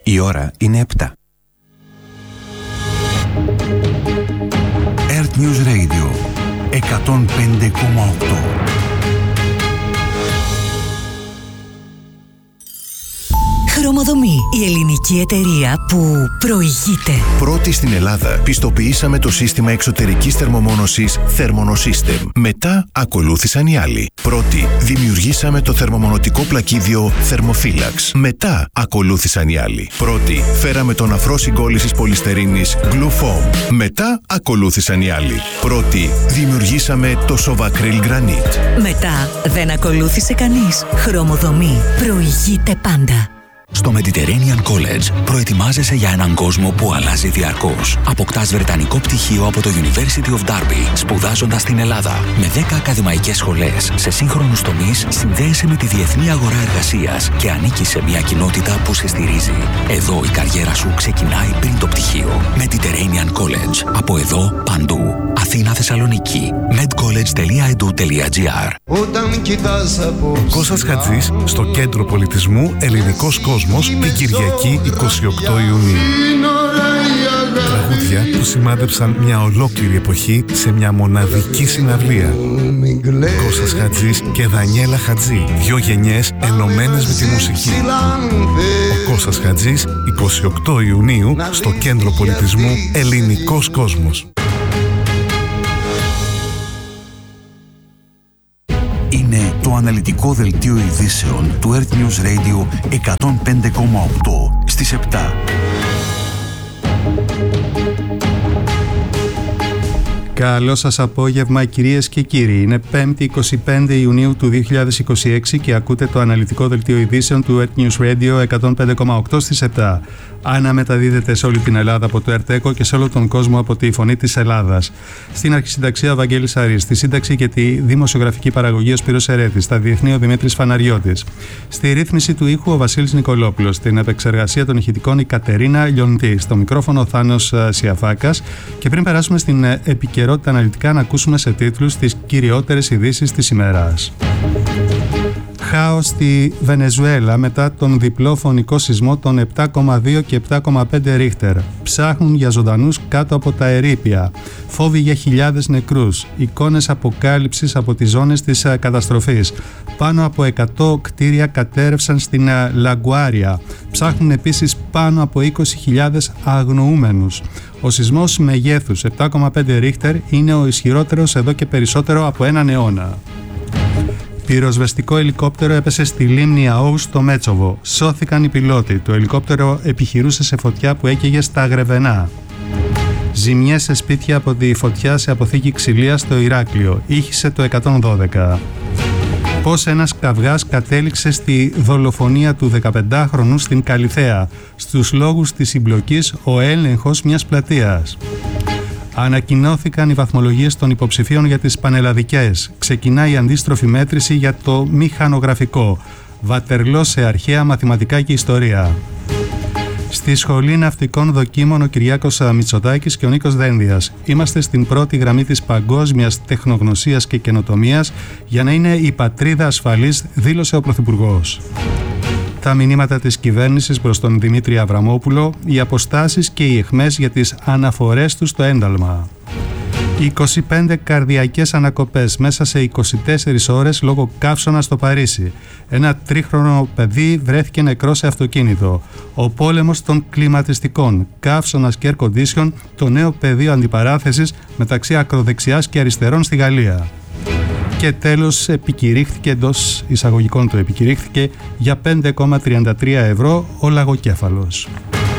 Η ώρα είναι 7. Earth News Radio 105,8. Χρωμοδομή, η ελληνική εταιρεία που προηγείται. Πρώτη στην Ελλάδα, πιστοποιήσαμε το σύστημα εξωτερικής θερμομόνωσης Thermonosystem. Μετά ακολούθησαν οι άλλοι. Πρώτη, δημιουργήσαμε το θερμομονωτικό πλακίδιο Thermophilax. Μετά ακολούθησαν οι άλλοι. Πρώτη, φέραμε τον αφρό συγκόλλησης πολυστερίνης Glue Foam. Μετά ακολούθησαν οι άλλοι. Πρώτη, δημιουργήσαμε το Sovacryl Granite. Μετά δεν ακολούθησε κανείς. Χρωμοδομή, προηγείται πάντα. Στο Mediterranean College προετοιμάζεσαι για έναν κόσμο που αλλάζει διαρκώς. Αποκτάς βρετανικό πτυχίο από το University of Derby, σπουδάζοντας στην Ελλάδα. Με 10 ακαδημαϊκές σχολές σε σύγχρονους τομείς, συνδέεσαι με τη διεθνή αγορά εργασίας και ανήκεις σε μια κοινότητα που σε στηρίζει. Εδώ η καριέρα σου ξεκινάει πριν το πτυχίο. Mediterranean College. Από εδώ, παντού. Αθήνα, Θεσσαλονίκη. medcollege.edu.gr. Κώστας Χατζής στο Κέντρο Πολιτισμού Ελληνικός Κόσμος την Κυριακή 28 Ιουνίου. Τραγούδια που σημάδεψαν μια ολόκληρη εποχή σε μια μοναδική συναυλία. Κώστας Χατζής και Δανιέλα Χατζή, 2 γενιές ενωμένες με τη μουσική. Ο Κώστας Χατζής 28 Ιουνίου στο Κέντρο Πολιτισμού Ελληνικός Κόσμος. Είναι το αναλυτικό δελτίο ειδήσεων του Earth News Radio 105,8 στις 7. Καλό σας απόγευμα κυρίες και κύριοι. Είναι 5η 25 Ιουνίου του 2026 και ακούτε το αναλυτικό δελτίο ειδήσεων του Earth News Radio 105,8 στις 7. Αναμεταδίδεται σε όλη την Ελλάδα από το ΕΡΤΕΚΟ και σε όλο τον κόσμο από τη Φωνή της Ελλάδας. Στην αρχισυνταξία ο Βαγγέλης Αρής, στη σύνταξη και τη δημοσιογραφική παραγωγή ο Σπύρος Ερέτης, στα διεθνή ο Δημήτρης Φαναριώτης. Στη ρύθμιση του ήχου ο Βασίλης Νικολόπουλος, στην επεξεργασία των ηχητικών η Κατερίνα Λιοντή, στο μικρόφωνο ο Θάνος Σιαφάκας. Και πριν περάσουμε στην επικαιρότητα αναλυτικά, να ακούσουμε σε τίτλους τις κυριότερες ειδήσεις της ημέρας. Χάος στη Βενεζουέλα μετά τον διπλό φωνικό σεισμό των 7,2 και 7,5 Ρίχτερ. Ψάχνουν για ζωντανούς κάτω από τα ερείπια. Φόβοι για χιλιάδες νεκρούς. Εικόνες αποκάλυψης από τις ζώνες της καταστροφής. Πάνω από 100 κτίρια κατέρευσαν στην Λαγκουάρια. Ψάχνουν επίσης πάνω από 20.000 αγνοούμενους. Ο σεισμός μεγέθους 7,5 Ρίχτερ είναι ο ισχυρότερος εδώ και περισσότερο από έναν αιώνα. Πυροσβεστικό ελικόπτερο έπεσε στη λίμνη Αόου στο Μέτσοβο. Σώθηκαν οι πιλότοι. Το ελικόπτερο επιχειρούσε σε φωτιά που έκαιγε στα Γρεβενά. Ζημιές σε σπίτια από τη φωτιά σε αποθήκη ξυλίας στο Ηράκλειο. Ήχησε το 112. Πώς ένας καυγάς κατέληξε στη δολοφονία του 15χρονου στην Καλιθέα. Στους λόγους της συμπλοκής ο έλεγχος μιας πλατείας. Ανακοινώθηκαν οι βαθμολογίες των υποψηφίων για τις πανελλαδικές. Ξεκινάει η αντίστροφη μέτρηση για το μηχανογραφικό. Βατερλό σε αρχαία μαθηματικά και ιστορία. Στη Σχολή Ναυτικών Δοκίμων ο Κυριάκος Μητσοτάκης και ο Νίκος Δένδιας. Είμαστε στην πρώτη γραμμή της παγκόσμιας τεχνογνωσίας και καινοτομίας για να είναι η πατρίδα ασφαλής, δήλωσε ο Πρωθυπουργός. Τα μηνύματα της κυβέρνησης προς τον Δημήτρη Αβραμόπουλο, οι αποστάσεις και οι αιχμές για τις αναφορές του στο ένταλμα. 25 καρδιακές ανακοπές μέσα σε 24 ώρες λόγω καύσωνα στο Παρίσι. Ένα 3χρονο παιδί βρέθηκε νεκρό σε αυτοκίνητο. Ο πόλεμος των κλιματιστικών, καύσωνας και air condition, το νέο πεδίο αντιπαράθεσης μεταξύ ακροδεξιάς και αριστερών στη Γαλλία. Και τέλος επικηρύχθηκε, εντός εισαγωγικών το επικηρύχθηκε, για 5,33 ευρώ ο λαγοκέφαλος.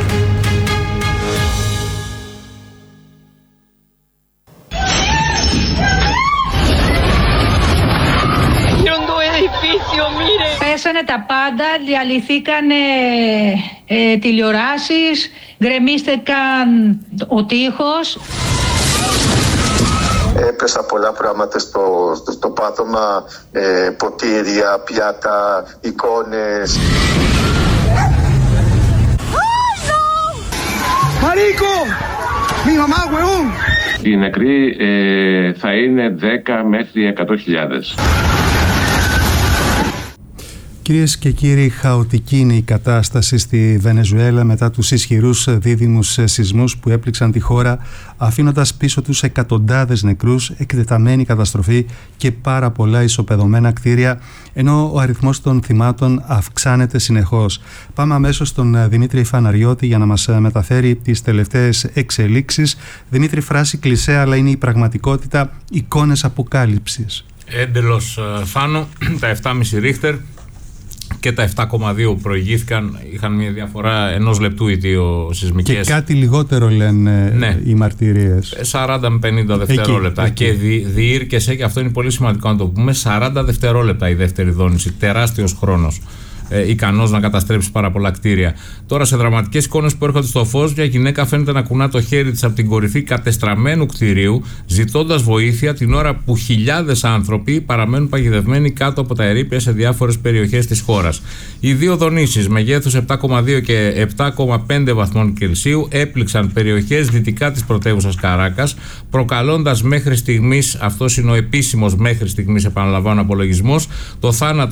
Πέσανε τα πάντα, διαλυθήκανε τηλεοράσεις, γκρεμίστηκαν ο τοίχος. Έπεσα πολλά πράγματα στο πάτωμα, ποτήρια, πιάτα, εικόνες. Μαρίκο! Μη μαμά, γουεούν! Οι νεκροί θα είναι 10 μέχρι 100.000. Κυρίες και κύριοι, χαοτική είναι η κατάσταση στη Βενεζουέλα μετά τους ισχυρούς δίδυμους σεισμούς που έπληξαν τη χώρα, αφήνοντας πίσω τους εκατοντάδες νεκρούς, εκτεταμένη καταστροφή και πάρα πολλά ισοπεδωμένα κτίρια, ενώ ο αριθμός των θυμάτων αυξάνεται συνεχώς. Πάμε αμέσως στον Δημήτρη Φαναριώτη για να μας μεταφέρει τις τελευταίες εξελίξεις. Δημήτρη, φράση κλισέ, αλλά είναι η πραγματικότητα, εικόνες αποκάλυψης. Έντελος, Θάνο, τα 7,5 Ρίχτερ και τα 7,2 προηγήθηκαν, είχαν μια διαφορά 1 λεπτού οι δύο σεισμικές. Και κάτι λιγότερο λένε, ναι, οι μαρτυρίες. 40 με 50 δευτερόλεπτα. Εκεί. Και διήρκεσε, και αυτό είναι πολύ σημαντικό να το πούμε, 40 δευτερόλεπτα η δεύτερη δόνηση. Τεράστιος χρόνος. Ικανός να καταστρέψει πάρα πολλά κτίρια. Τώρα, σε δραματικές εικόνες που έρχονται στο φως, μια γυναίκα φαίνεται να κουνά το χέρι της από την κορυφή κατεστραμμένου κτηρίου, ζητώντας βοήθεια την ώρα που χιλιάδες άνθρωποι παραμένουν παγιδευμένοι κάτω από τα ερείπια σε διάφορες περιοχές της χώρας. Οι δύο δονήσεις μεγέθους 7,2 και 7,5 βαθμών Κελσίου έπληξαν περιοχές δυτικά της πρωτεύουσας Καράκας, προκαλώντας μέχρι στιγμής, αυτός είναι ο επίσημος μέχρι στιγμής, επαναλαμβάνω, απολογισμός, το θάνατο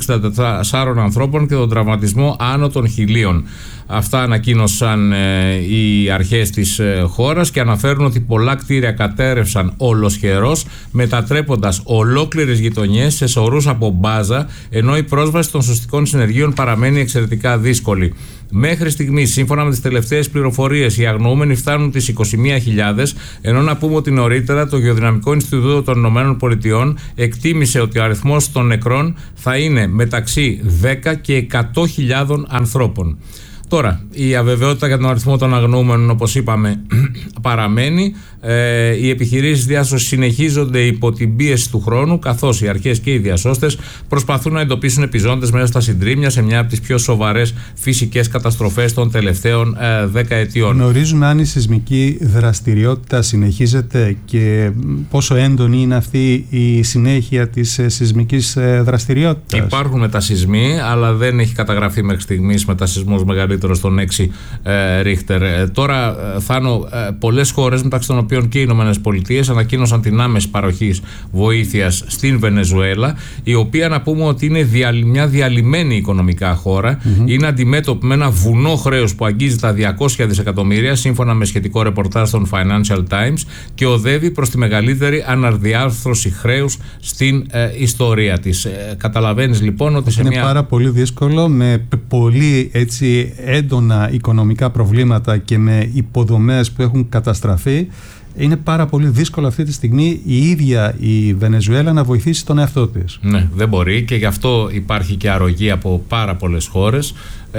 164 ανθρώπων και τον τραυματισμό άνω των 1.000. Αυτά ανακοίνωσαν οι αρχές της χώρας και αναφέρουν ότι πολλά κτίρια κατέρευσαν ολοσχερός, μετατρέποντας ολόκληρες γειτονιές σε σωρούς από μπάζα, ενώ η πρόσβαση των σωστικών συνεργείων παραμένει εξαιρετικά δύσκολη. Μέχρι στιγμής, σύμφωνα με τις τελευταίες πληροφορίες, οι αγνοούμενοι φτάνουν τις 21.000, ενώ να πούμε ότι νωρίτερα το Γεωδυναμικό Ινστιτούτο των ΗΠΑ εκτίμησε ότι ο αριθμός των νεκρών θα είναι μεταξύ 10 και 100.000 ανθρώπων. Τώρα, η αβεβαιότητα για τον αριθμό των αγνοούμενων, όπως είπαμε, παραμένει. Οι επιχειρήσεις διάσωσης συνεχίζονται υπό την πίεση του χρόνου, καθώς οι αρχές και οι διασώστες προσπαθούν να εντοπίσουν επιζώντες μέσα στα συντρίμμια σε μια από τις πιο σοβαρές φυσικές καταστροφές των τελευταίων 10 ετιών. Γνωρίζουμε αν η σεισμική δραστηριότητα συνεχίζεται και πόσο έντονη είναι αυτή η συνέχεια της σεισμικής δραστηριότητας? Υπάρχουν μετασεισμοί, αλλά δεν έχει καταγραφεί μέχρι στιγμής μετασεισμός μεγαλύτερος των 6 Ρίχτερ. Τώρα, Θάνο, πολλές χώρες, μεταξύ των οποίων και οι Ηνωμένες Πολιτείες, ανακοίνωσαν την άμεση παροχή βοήθειας στην Βενεζουέλα, η οποία, να πούμε ότι είναι μια διαλυμένη οικονομικά χώρα, είναι αντιμέτωπη με ένα βουνό χρέους που αγγίζει τα 200 δισεκατομμύρια, σύμφωνα με σχετικό ρεπορτάζ των Financial Times, και οδεύει προς τη μεγαλύτερη αναδιάρθρωση χρέους στην ιστορία της. Καταλαβαίνεις λοιπόν ότι είναι πάρα πολύ δύσκολο, με πολύ έτσι έντονα οικονομικά προβλήματα και με υποδομές που έχουν καταστραφεί. Είναι πάρα πολύ δύσκολο αυτή τη στιγμή η ίδια η Βενεζουέλα να βοηθήσει τον εαυτό της. Ναι, δεν μπορεί, και γι' αυτό υπάρχει και αρρωγή από πάρα πολλές χώρες.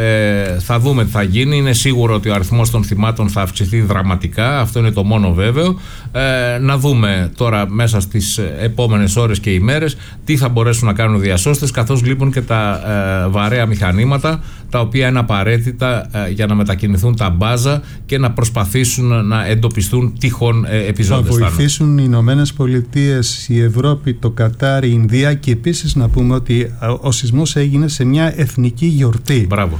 Θα δούμε τι θα γίνει. Είναι σίγουρο ότι ο αριθμός των θυμάτων θα αυξηθεί δραματικά. Αυτό είναι το μόνο βέβαιο. Να δούμε τώρα μέσα στις επόμενες ώρες και ημέρες τι θα μπορέσουν να κάνουν οι διασώστες, καθώς λείπουν και τα βαρέα μηχανήματα, τα οποία είναι απαραίτητα για να μετακινηθούν τα μπάζα και να προσπαθήσουν να εντοπιστούν τυχόν επιζώντες. Θα βοηθήσουν οι Ηνωμένες Πολιτείες, η Ευρώπη, το Κατάρ, η Ινδία, και επίσης να πούμε ότι ο σεισμός έγινε σε μια εθνική γιορτή. Μπράβο.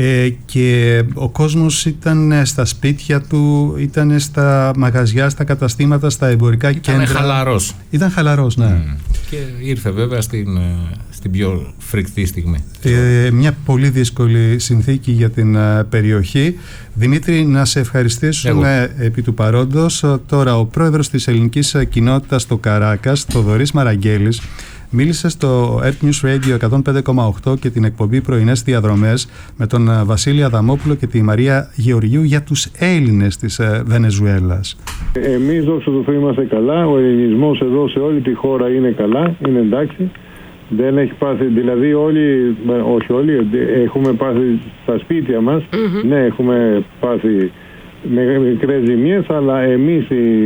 Και ο κόσμος ήταν στα σπίτια του, ήταν στα μαγαζιά, στα καταστήματα, στα εμπορικά κέντρα. Ήταν χαλαρός, ναι. Και ήρθε βέβαια στην πιο φρικτή στιγμή. Μια πολύ δύσκολη συνθήκη για την περιοχή. Δημήτρη, να σε ευχαριστήσουμε επί του παρόντος. Τώρα, ο πρόεδρος της ελληνικής κοινότητας στο Καράκας, Θοδωρής Μαραγγέλης, μίλησε στο Earth News Radio 105,8 και την εκπομπή Πρωινές Διαδρομές με τον Βασίλη Αδαμόπουλο και τη Μαρία Γεωργίου για τους Έλληνες της Βενεζουέλας. Εμείς, δόξα τω Θεώ, είμαστε καλά. Ο ελληνισμός εδώ σε όλη τη χώρα είναι καλά, είναι εντάξει. Δεν έχει πάθει, δηλαδή όχι όλοι, έχουμε πάθει στα σπίτια μας. Ναι, έχουμε πάθει μικρές ζημιές, αλλά εμείς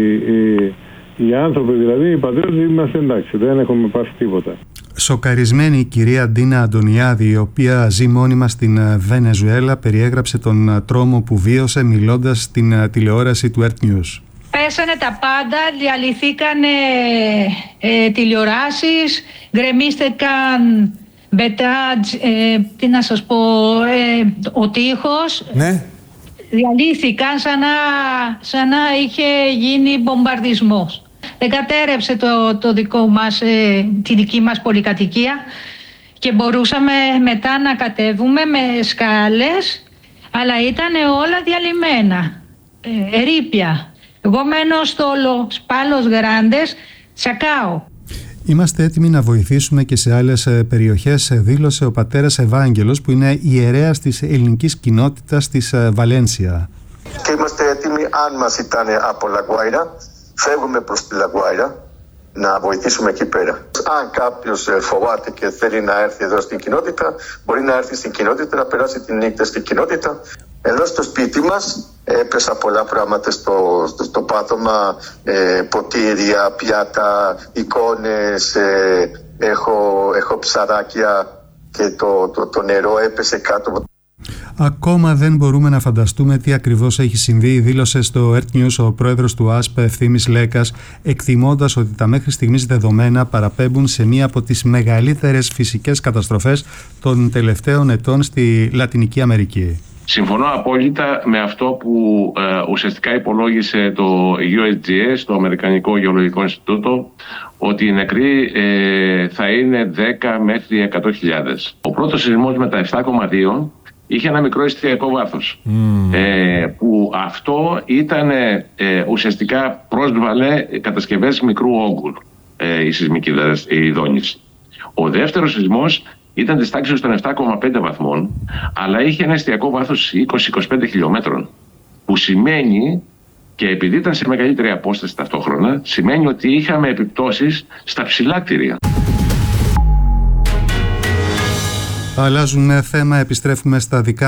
οι άνθρωποι, δηλαδή οι πατριώτες, είμαστε εντάξει, δεν έχουμε πάθει τίποτα. Σοκαρισμένη η κυρία Ντίνα Αντωνιάδη, η οποία ζει μόνιμα στην Βενεζουέλα, περιέγραψε τον τρόμο που βίωσε μιλώντας στην τηλεόραση του Earth News. Πέσανε τα πάντα, διαλυθήκαν τηλεοράσεις, γκρεμίστηκαν τι να σας πω, ο τείχος. Ναι. Διαλύθηκαν σαν να είχε γίνει μπομπαρδισμός. Δεν κατέρευσε το δικό μας, τη δική μας πολυκατοικία, και μπορούσαμε μετά να κατέβουμε με σκάλες, αλλά ήταν όλα διαλυμένα, ερείπια. Εγώ μένω στο Los Palos Grandes, Τσακάο. Είμαστε έτοιμοι να βοηθήσουμε και σε άλλες περιοχές, δήλωσε ο πατέρας Ευάγγελος, που είναι ιερέας της ελληνικής κοινότητας της Βαλένσια. Και είμαστε έτοιμοι, αν μας ζητάνε από Λαγκουάιρα, φεύγουμε προς τη Λαγκουάιρα να βοηθήσουμε εκεί πέρα. Αν κάποιος φοβάται και θέλει να έρθει εδώ στην κοινότητα, μπορεί να έρθει στην κοινότητα, να περάσει τη νύχτα στην κοινότητα. Εδώ στο σπίτι μας έπεσα πολλά πράγματα στο πάτωμα, ποτήρια, πιάτα, εικόνες, έχω ψαράκια και το νερό έπεσε κάτω. Ακόμα δεν μπορούμε να φανταστούμε τι ακριβώς έχει συμβεί, δήλωσε στο Earth News ο πρόεδρος του ΑΣΠ Ευθύμης Λέκας, εκτιμώντας ότι τα μέχρι στιγμής δεδομένα παραπέμπουν σε μία από τις μεγαλύτερες φυσικές καταστροφές των τελευταίων ετών στη Λατινική Αμερική. Συμφωνώ απόλυτα με αυτό που ουσιαστικά υπολόγισε το USGS, το Αμερικανικό Γεωλογικό Ινστιτούτο, ότι οι νεκροί θα είναι 10 μέχρι 100.000. Ο πρώτος σεισμός με τα 7,2 είχε ένα μικρό εστιακό βάθος, που αυτό ήταν ουσιαστικά πρόσβαλε κατασκευές μικρού όγκου η σεισμική ειδώνηση. Ο δεύτερος σεισμός ήταν της τάξης των 7,5 βαθμών, αλλά είχε ένα εστιακό βάθος 20-25 χιλιόμετρων, που σημαίνει, και επειδή ήταν σε μεγαλύτερη απόσταση ταυτόχρονα, σημαίνει ότι είχαμε επιπτώσεις στα ψηλά κτίρια. Αλλάζουν θέμα, επιστρέφουμε στα δικά